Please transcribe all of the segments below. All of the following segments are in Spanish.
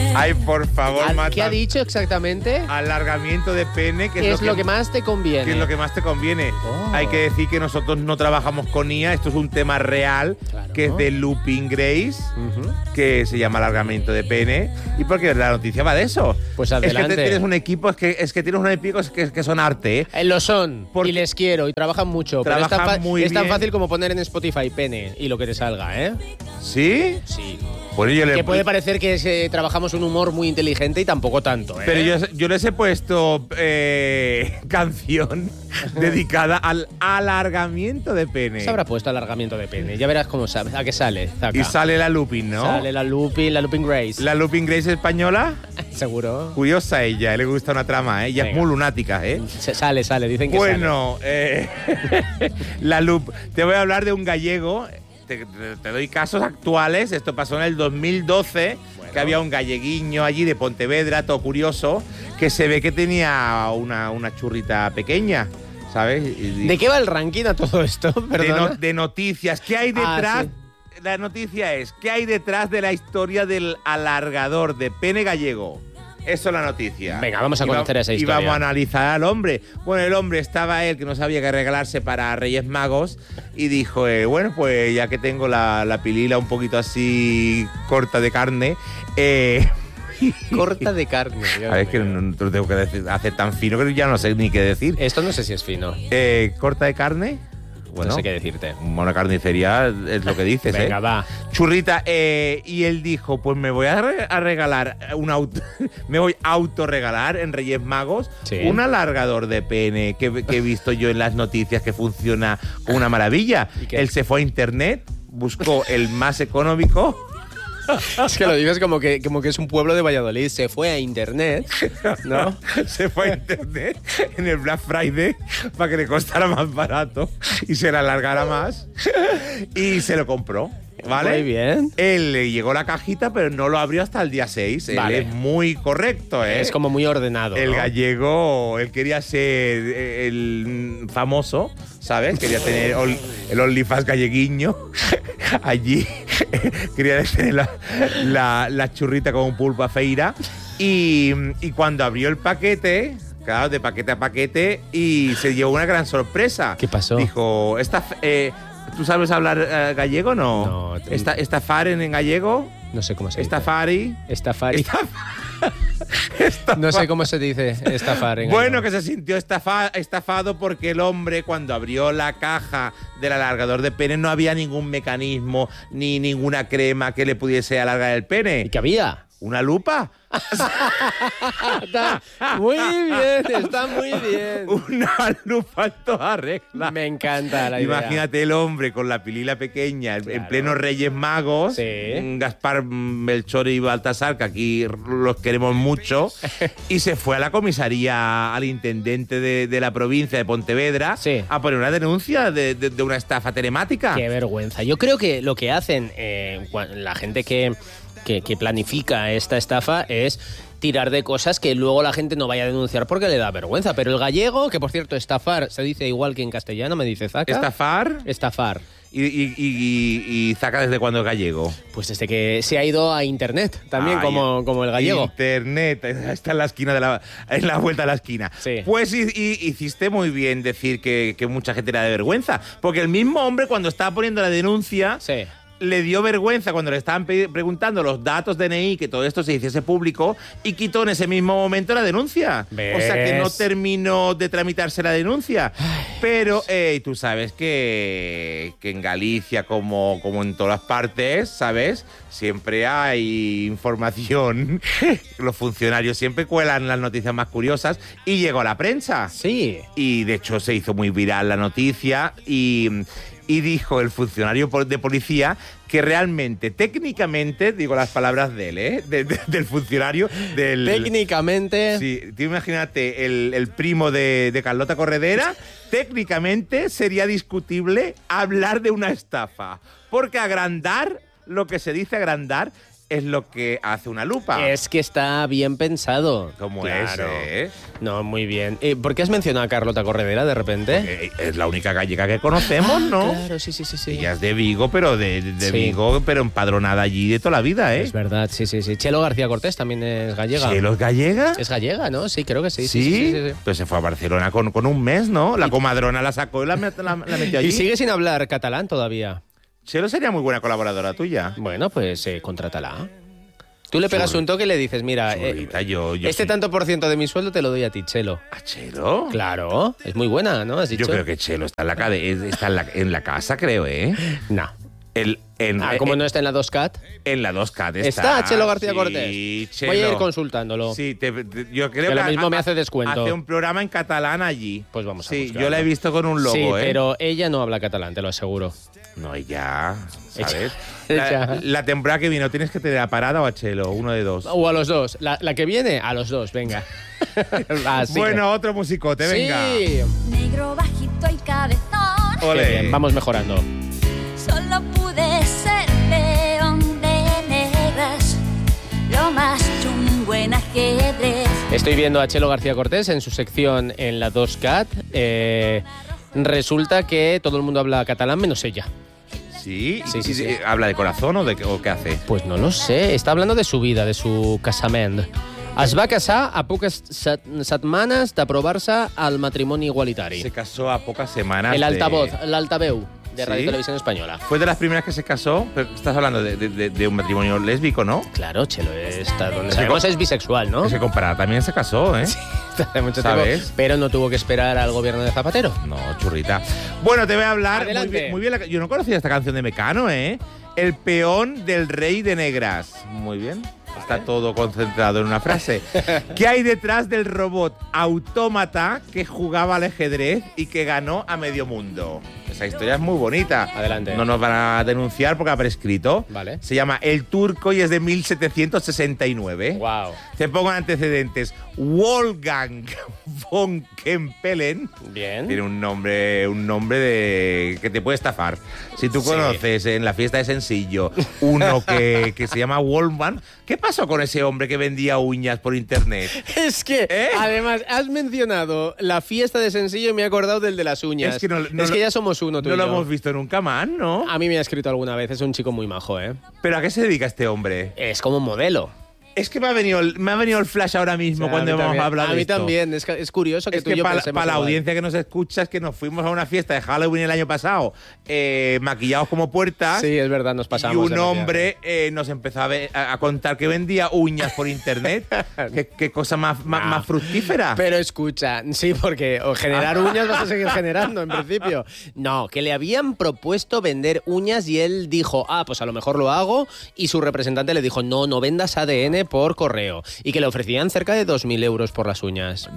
Ay, por favor, Mata. ¿Qué ha dicho exactamente? Alargamiento de pene, ¿Qué es lo que más te conviene? ¿Qué es lo que más te conviene? Oh. Hay que decir que nosotros no trabajamos con IA, esto es un tema real, Claro. que es de Looping Grace, Ujú. que se llama alargamiento de pene, y porque la noticia va de eso. Pues Es que adelante. tienes un equipo, es que tienes un equipo que son arte, ¿eh? Lo son, Porque y les quiero, y trabajan mucho. Pero trabajan muy es tan bien. fácil como poner en Spotify pene y lo que te salga, ¿eh? ¿Sí? Sí. Pues yo Que puede parecer que trabajamos un humor muy inteligente y tampoco tanto, ¿eh? Pero yo les he puesto canción dedicada al alargamiento de pene. Se habrá puesto alargamiento de pene. Ya verás cómo sabe. ¿A qué sale? Zaca. Y sale la Looping, ¿no? Sale la Looping Grace. La Looping Grace española, Seguro. curiosa ella, le gusta una trama, ¿eh? Ella es Venga. muy lunática, ¿eh? Sale, dicen que Bueno, la Loop. Te voy a hablar de un gallego. Te doy casos actuales. Esto pasó en el 2012, Bueno. que había un galleguiño allí de Pontevedra, todo curioso, que se ve que tenía una churrita pequeña, ¿sabes? sale. ¿De qué va el ranking a todo esto? Perdona. De noticias. ¿Qué hay Ah, detrás? sí. La noticia es, ¿qué hay detrás de la historia del alargador de pene gallego? Eso es la noticia. Venga, vamos a Y conocer esa historia. Y vamos a analizar al hombre. Bueno, el hombre estaba él que no sabía qué regalarse para Reyes Magos y dijo, bueno, pues ya que tengo la pilila un poquito así corta de carne, Corta de carne. Dios a ver, es que mío. no te lo tengo que hacer tan fino que ya no sé ni qué decir. Esto no sé si es fino. Corta de carne. Bueno, no sé qué decirte. una carnicería es lo que dices, Venga, ¿eh? va. Churrita, y él dijo, pues me voy a regalar me voy a autorregalar en Reyes Magos Sí. un alargador de pene que he visto yo en las noticias que funciona con una maravilla. ¿Y qué? Él se fue a internet, buscó el más económico. Es que lo dices como que es un pueblo de Valladolid. Se fue a internet, ¿no? Se fue a internet en el Black Friday para que le costara más barato y se le alargara más. Y se lo compró, ¿vale? Muy bien. Él le llegó la cajita, pero no lo abrió hasta el día 6. Vale. Él es muy correcto, ¿eh? Es como muy ordenado. El ¿no? gallego, él quería ser el famoso, ¿sabes? Quería tener el OnlyFans galleguiño allí. Quería tener la churrita con un pulpo a feira. Y cuando abrió el paquete, claro, de paquete a paquete, y se llevó una gran sorpresa. ¿Qué pasó? Dijo, ¿tú sabes hablar gallego o no? No. ¿Estafar en gallego? No sé cómo se dice. ¿Estafari? Estafar. No sé cómo se dice estafar. En Bueno, gallego. que se sintió estafado porque el hombre, cuando abrió la caja del alargador de pene, no había ningún mecanismo ni ninguna crema que le pudiese alargar el ¿Y pene. qué había? ¿Una lupa? Está muy bien, está muy bien. Una lupa en toda regla. Me encanta la idea. Imagínate el hombre con la pilila pequeña en Claro. pleno Reyes Magos, Sí. Gaspar, Melchor y Baltasar, que aquí los queremos mucho, y se fue a la comisaría, al intendente de la provincia de Pontevedra, Sí. a poner una denuncia de una estafa telemática. Qué vergüenza. Yo creo que lo que hacen la gente que planifica esta estafa es tirar de cosas que luego la gente no vaya a denunciar porque le da vergüenza. Pero el gallego, que por cierto, estafar se dice igual que en castellano, me dice Zaca. ¿Estafar? Estafar. Y Zaca, ¿desde cuándo es gallego? Pues desde que se ha ido a internet, también Ay, como el gallego. Internet, está en la esquina en la vuelta de la esquina. Sí. Pues hiciste muy bien decir que mucha gente era de vergüenza, porque el mismo hombre cuando estaba poniendo la denuncia Sí. le dio vergüenza cuando le estaban preguntando los datos DNI, que todo esto se hiciese público, y quitó en ese mismo momento la denuncia. ¿Ves? O sea que no terminó de tramitarse la denuncia. Pero tú sabes que en Galicia, como en todas partes, ¿sabes? Siempre hay información. Los funcionarios siempre cuelan las noticias más curiosas y llegó a la prensa. Sí. Y de hecho se hizo muy viral la noticia y dijo el funcionario de policía que realmente, técnicamente, digo las palabras de él, del funcionario, del... Técnicamente. Sí, tú imagínate el primo de Carlota Corredera, técnicamente sería discutible hablar de una estafa, porque agrandar, lo que se dice agrandar, es lo que hace una lupa. Es que está bien pensado. Como claro. es, No, muy bien. ¿Por qué has mencionado a Carlota Corredera de repente? Es la única gallega que conocemos, ¿no? Claro, sí. Ella es de Vigo, pero de Sí. Vigo, pero empadronada allí de toda la vida, ¿eh? Es verdad, sí. Chelo García Cortés también es gallega. ¿Chelo es gallega? Es gallega, ¿no? Sí, creo que sí. ¿Sí? Sí. Pues se fue a Barcelona con un mes, ¿no? La comadrona la sacó y la metió allí. Y sigue sin hablar catalán todavía. Chelo sería muy buena colaboradora tuya. Bueno, pues contrátala. Tú le pegas un toque y le dices, mira, Chulita, yo este soy- tanto por ciento de mi sueldo te lo doy a ti, Chelo. ¿A Chelo? Claro, es muy buena, ¿no? ¿Has dicho? Yo creo que Chelo está en la casa, creo, ¿eh? No. ¿Cómo no está en la 2CAT? En la 2K ¿Está Chelo García Cortés? Sí, Chelo. Voy a ir consultándolo. Sí, yo creo Que que lo mismo me hace descuento. Hace un programa en catalán allí. Pues vamos a Sí, buscarlo. yo la he visto con un logo, Sí, ¿eh? pero ella no habla catalán, te lo aseguro. No, ella, ¿sabes? Ella. La temporada que viene, ¿o tienes que tener a Parada o a Chelo? Uno de dos. O a los dos. La que viene, a los dos, venga. Va, sigue. Bueno, otro musicote, venga. Sí. Negro bajito y cabezón. Ole. Qué bien, vamos mejorando. Solo pude ser peón de negras. Lo más chungo en ajedrez. Estoy viendo a Chelo García Cortés en su sección en la 2CAT. Resulta que todo el mundo habla catalán menos ella. Sí, Sí. ¿Habla de corazón o qué hace? Pues no lo sé. Está hablando de su vida, de su casament. Es va casar a poques setmanes d'aprovar-se al matrimoni igualitari. Se casó a pocas semanas. El de- altavoz, l'altaveu de Radio ¿Sí? Televisión Española. Fue de las primeras que se casó, pero estás hablando de un matrimonio lésbico, ¿no? Claro, Chelo, está donde Se sabemos co- es bisexual, ¿no? Que se comparara, también se casó, ¿eh? Hace mucho ¿Sabes? tiempo, pero no tuvo que esperar al gobierno de Zapatero. No, churrita. Bueno, te voy a hablar Adelante. muy bien yo no conocía esta canción de Mecano, ¿eh? El peón del rey de negras. Muy bien. Está todo concentrado en una frase. ¿Qué hay detrás del robot autómata que jugaba al ajedrez y que ganó a medio mundo? Esa historia es muy bonita. Adelante. No nos van a denunciar porque ha prescrito. Vale. Se llama El Turco y es de 1769. Wow. Te pongo en antecedentes. Wolfgang von Kempelen. Bien. Tiene un nombre de que te puede estafar. Si tú Sí. conoces en la fiesta de Sencillo uno que se llama Wolfgang, ¿qué pasó con ese hombre que vendía uñas por internet? Es que, ¿Eh? además, has mencionado la fiesta de Sencillo y me he acordado del de las uñas. Es que Es que ya somos uno, tú No y lo yo. hemos visto nunca más, ¿no? A mí me ha escrito alguna vez, es un chico muy majo, ¿eh? ¿Pero a qué se dedica este hombre? Es como modelo. Es que me ha venido el flash ahora mismo cuando hemos hablado A de mí esto. también, es curioso que Es tú y que yo para pensemos la igual. audiencia que nos escucha es que nos fuimos a una fiesta de Halloween el año pasado, maquillados como puertas. Sí, es verdad, nos pasamos. Y un de maquillaje. hombre nos empezó a contar que vendía uñas por internet. ¿Qué cosa más fructífera? Pero escucha, sí, porque generar uñas vas a seguir generando, en principio. No, que le habían propuesto vender uñas y él dijo, pues a lo mejor lo hago, y su representante le dijo, no vendas ADN por correo. Y que le ofrecían cerca de 2.000 euros por las uñas.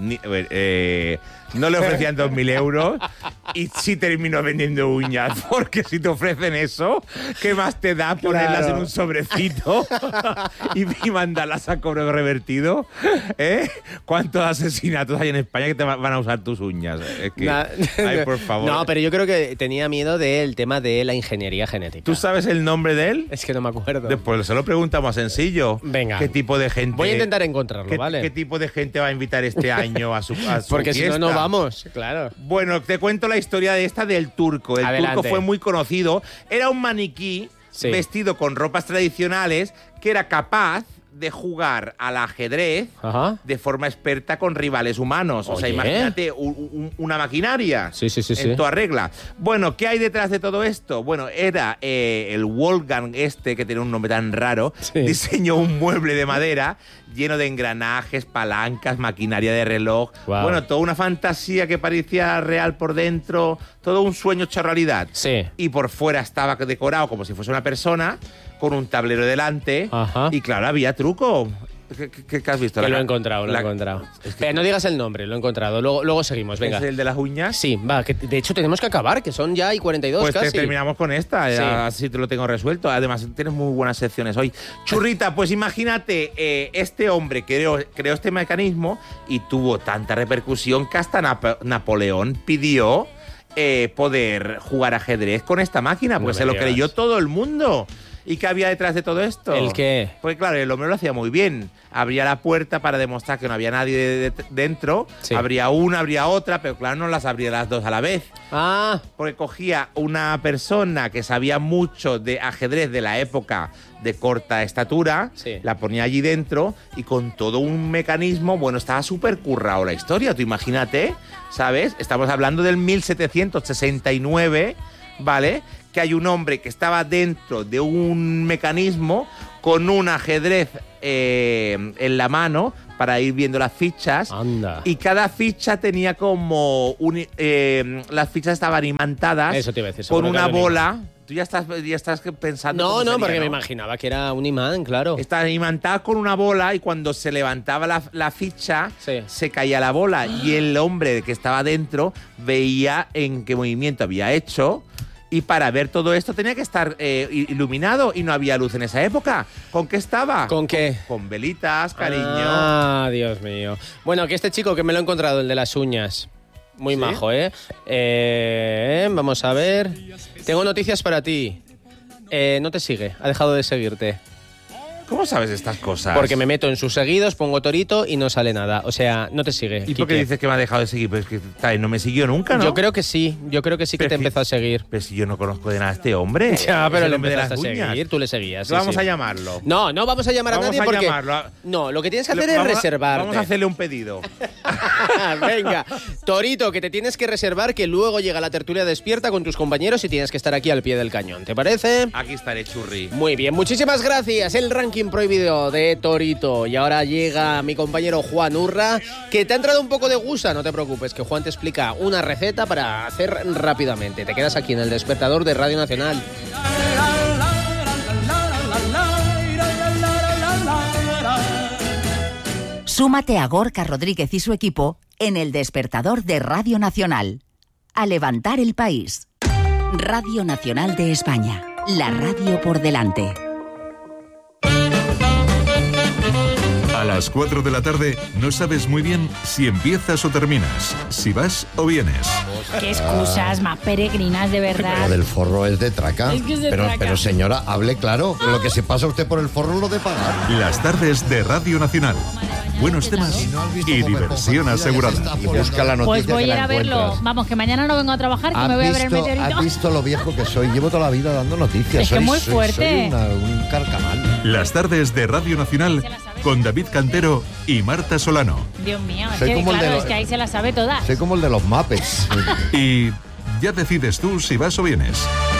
No le ofrecían 2.000 euros y sí terminó vendiendo uñas. Porque si te ofrecen eso, ¿qué más te da ponerlas Claro. en un sobrecito y mandarlas a cobro revertido? ¿Eh? ¿Cuántos asesinatos hay en España que te van a usar tus uñas? Es que, ay, por favor. No, pero yo creo que tenía miedo del tema de la ingeniería genética. ¿Tú sabes el nombre de él? Es que no me acuerdo. Después se lo preguntamos sencillo. Venga. ¿Qué tipo de gente? Voy a intentar encontrarlo, ¿vale? ¿Qué tipo de gente va a invitar este año a su Porque si fiesta? no, no vamos, claro. Bueno, te cuento la historia de esta del turco. El Adelante. turco fue muy conocido. Era un maniquí Sí. vestido con ropas tradicionales que era capaz de jugar al ajedrez Ajá. de forma experta con rivales humanos. O sea, Oye. imagínate una maquinaria Sí. en toda regla. Bueno, ¿qué hay detrás de todo esto? Bueno, era el Wolfgang que tiene un nombre tan raro, Sí. diseñó un mueble de madera lleno de engranajes, palancas, maquinaria de reloj. Wow. Bueno, toda una fantasía que parecía real por dentro, todo un sueño hecho realidad. Sí. Y por fuera estaba decorado como si fuese una persona, con un tablero delante. Ajá. Y claro, había truco. ¿Qué has visto? Que lo he La- encontrado, lo he la- encontrado. Es que- Pero no digas el nombre, lo he encontrado. Luego seguimos, venga. ¿Es el de las uñas? Sí, va, que de hecho tenemos que acabar, que son ya y 42 Pues casi. terminamos con esta, Sí. así te lo tengo resuelto. Además, tienes muy buenas secciones hoy. Churrita, pues imagínate, este hombre creó este mecanismo y tuvo tanta repercusión que hasta Napoleón pidió poder jugar ajedrez con esta máquina, No pues me se lo digas. creyó todo el mundo. ¿Y qué había detrás de todo esto? ¿El qué? Porque claro, el hombre lo hacía muy bien. Abría la puerta para demostrar que no había nadie dentro. Sí. Abría una, abría otra, pero claro, no las abría las dos a la vez. Ah, Porque cogía una persona que sabía mucho de ajedrez de la época de corta estatura, Sí. la ponía allí dentro y con todo un mecanismo, bueno, estaba súper currado la historia, tú imagínate, ¿sabes? Estamos hablando del 1769, ¿vale? Que hay un hombre que estaba dentro de un mecanismo con un ajedrez en la mano para ir viendo las fichas. anda. Y cada ficha tenía como las fichas estaban imantadas Eso te iba a decir, con seguro que una era un bola. Tú ya estás pensando. No, cómo no, sería, porque me imaginaba que era un imán, claro. Estaban imantadas con una bola y cuando se levantaba la ficha, Sí. se caía la bola. Y el hombre que estaba dentro veía en qué movimiento había hecho. Y para ver todo esto tenía que estar iluminado y no había luz en esa época. ¿Con qué estaba? ¿Con qué? Con velitas, cariño. Ah, Dios mío. Bueno, que este chico que me lo he encontrado, el de las uñas. Muy ¿Sí? majo, ¿eh? Vamos a ver. Tengo noticias para ti. No te sigue, ha dejado de seguirte. ¿Cómo sabes estas cosas? Porque me meto en sus seguidos, pongo Torito y no sale nada. O sea, no te sigue. ¿Y por qué Quique. dices que me ha dejado de seguir? Pues que no me siguió nunca, ¿no? Yo creo que sí que Pero te es que- empezó a seguir. Pero si yo no conozco de nada a este hombre. Ya, Es pero el le hombre de las empezaste a uñas. seguir, tú le seguías. sí, Vamos sí. a llamarlo. No, no vamos a llamar a Vamos nadie a porque... llamarlo. No, lo que tienes que hacer es Vamos a- reservarte. Vamos a hacerle un pedido. Venga, Torito, que te tienes que reservar, que luego llega la tertulia despierta con tus compañeros y tienes que estar aquí al pie del cañón. ¿Te parece? Aquí estaré, churri. Muy bien, muchísimas gracias. El ranking prohibido de Torito. Y ahora llega mi compañero Juan Urra, que te ha entrado un poco de gusa. No te preocupes, que Juan te explica una receta para hacer rápidamente. Te quedas aquí en el despertador de Radio Nacional. Súmate a Gorka Rodríguez y su equipo en el despertador de Radio Nacional. A levantar el país. Radio Nacional de España. La radio por delante. A las 4 de la tarde no sabes muy bien si empiezas o terminas, si vas o vienes. Qué excusas más peregrinas, de verdad. Lo del forro es de traca. Es que es de traca. Pero señora, hable claro. Lo que se pasa usted por el forro lo de pagar. Las tardes de Radio Nacional. Buenos temas y diversión asegurada. Y busca la noticia Pues voy que a ir la a verlo. encuentras. Vamos, que mañana no vengo a trabajar, que me voy a ver el meteorito. ¿Has visto lo viejo que soy? Llevo toda la vida dando noticias. Es que es muy fuerte. Soy un carcamal. Las tardes de Radio Nacional con David Cantero y Marta Solano. Dios mío, es Soy que como el de claro, los- es que ahí se la sabe todas. Y ya decides tú si vas o vienes.